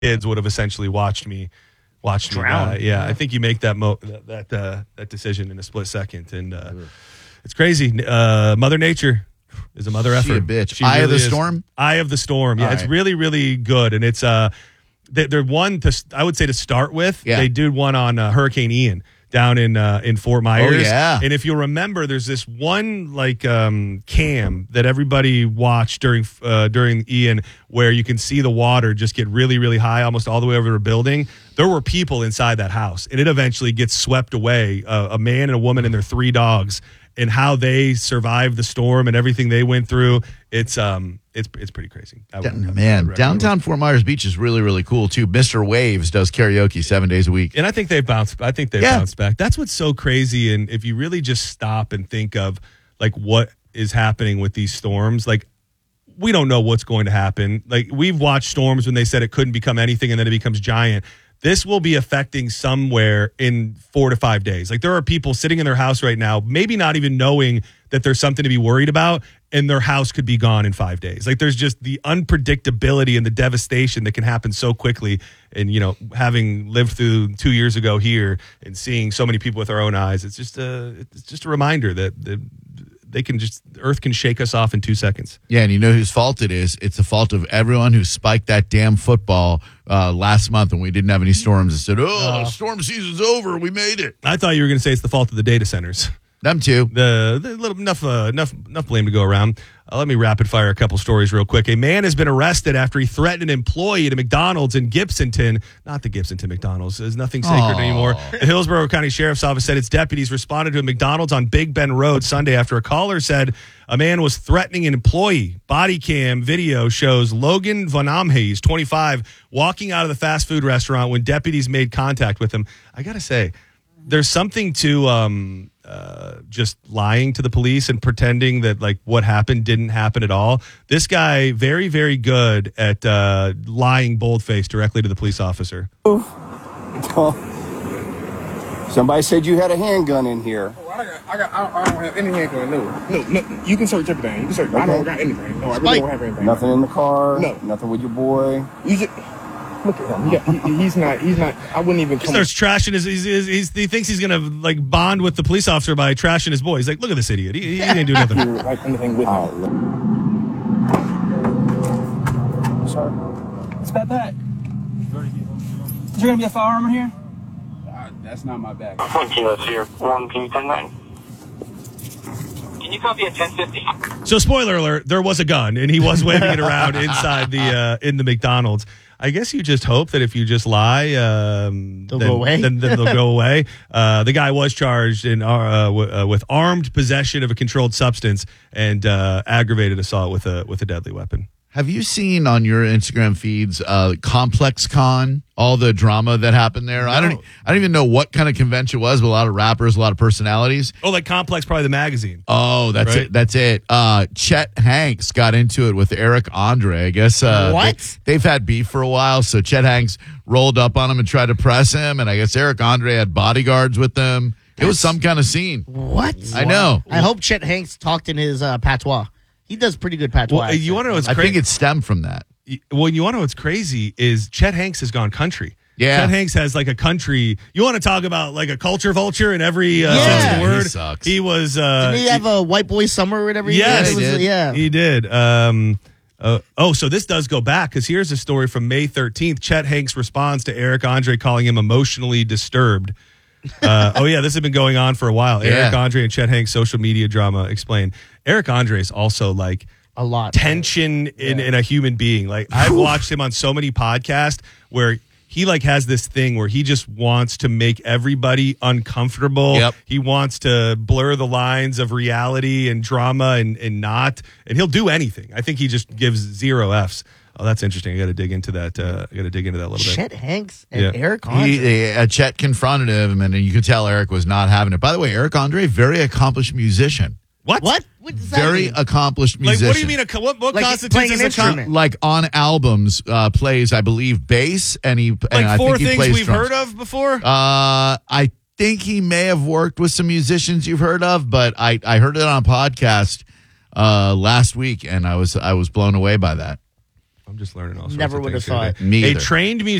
kids would have essentially watched me die. Yeah, I think you make that decision in a split second, and it's crazy. Mother Nature is a mother effer. She a bitch. She Eye of really the is. Storm? Eye of the Storm. Yeah, All it's right. really, really good, and it's they're one I would say to start with. Yeah. They did one on Hurricane Ian down in Fort Myers. Oh, yeah. And if you'll remember, there's this one cam that everybody watched during Ian where you can see the water just get really, really high, almost all the way over to a building. There were people inside that house, and it eventually gets swept away. A man and a woman and their 3 dogs, and how they survived the storm and everything they went through. It's pretty crazy. Downtown Fort Myers Beach is really, really cool too. Mr. Waves does karaoke 7 days a week. And I think they've bounced back. That's what's so crazy. And if you really just stop and think of like what is happening with these storms, like we don't know what's going to happen. Like we've watched storms when they said it couldn't become anything and then it becomes giant. This will be affecting somewhere in 4 to 5 days. Like there are people sitting in their house right now, maybe not even knowing that there's something to be worried about, and their house could be gone in 5 days. Like there's just the unpredictability and the devastation that can happen so quickly. And, having lived through 2 years ago here and seeing so many people with our own eyes, it's just a reminder that Earth can shake us off in 2 seconds. Yeah, and you know whose fault it is? It's the fault of everyone who spiked that damn football last month when we didn't have any storms and said, the storm season's over. We made it. I thought you were going to say it's the fault of the data centers. Them too. The little enough blame to go around. Let me rapid fire a couple stories real quick. A man has been arrested after he threatened an employee at a McDonald's in Gibsonton. Not the Gibsonton McDonald's. There's nothing sacred anymore. The Hillsborough County Sheriff's Office said its deputies responded to a McDonald's on Big Bend Road Sunday after a caller said a man was threatening an employee. Body cam video shows Logan Van Amhees, 25, walking out of the fast food restaurant when deputies made contact with him. I got to say, there's something to just lying to the police and pretending that like what happened didn't happen at all. This guy, very, very good at lying bold-faced directly to the police officer. Somebody said you had a handgun in here. I don't have any handgun. No. You can search everything. You can search. Okay. I don't got anything. No, I really don't have anything. Nothing in the car. No. Nothing with your boy. You just look at him. He's not. I wouldn't even. He starts trashing he thinks he's gonna like bond with the police officer by trashing his boy. He's like, look at this idiot. He didn't do nothing. Like anything with him. Sorry. It's that bad. Is there gonna be a firearm in here? That's not my bag. 1 kilo here. 1, can you 10-9? Can you copy at 1050? So spoiler alert, there was a gun and he was waving it around inside in the McDonald's. I guess you just hope that if you just lie, they'll go away. Then they'll go away. The guy was charged with armed possession of a controlled substance and aggravated assault with a deadly weapon. Have you seen on your Instagram feeds Complex Con, all the drama that happened there? No. I don't even know what kind of convention it was, but a lot of rappers, a lot of personalities. Oh, like Complex, probably the magazine. Oh, that's right? it. That's it. Chet Hanks got into it with Eric Andre. I guess what? They've had beef for a while, so Chet Hanks rolled up on him and tried to press him, and I guess Eric Andre had bodyguards with them. It was some kind of scene. What? I know. I hope Chet Hanks talked in his patois. He does pretty good patois. Well, you want to know what's I crazy? think it stemmed from that. Well, you want to know what's crazy is Chet Hanks has gone country. Yeah. Chet Hanks has like a country. You want to talk about like a culture vulture in every sense of the word? He sucks. He was. Didn't he have a white boy summer or whatever? Yes, he did. Yeah, he did. So this does go back because here's a story from May 13th. Chet Hanks responds to Eric Andre calling him emotionally disturbed. This has been going on for a while. Yeah. Eric Andre and Chet Hanks social media drama explained. Eric Andre is also like a lot tension in a human being. Like I've watched him on so many podcasts where he like has this thing where he just wants to make everybody uncomfortable. Yep. He wants to blur the lines of reality and drama and not, and he'll do anything. I think he just gives 0 Fs. Oh, that's interesting. I got to dig into that. A little bit. Chet Hanks and Eric Andre. Chet confronted him, and you could tell Eric was not having it. By the way, Eric Andre, very accomplished musician. What? What does that Very mean? accomplished musician. Like, what do you mean? What Like constitutes playing as an a instrument? Like on albums, plays, I believe, bass, and I 4 think he things plays we've drums. heard of before? I think he may have worked with some musicians you've heard of, but I heard it on a podcast last week, and I was blown away by that. I'm just learning all sorts Never of would things have thought. here today. Me A either. trained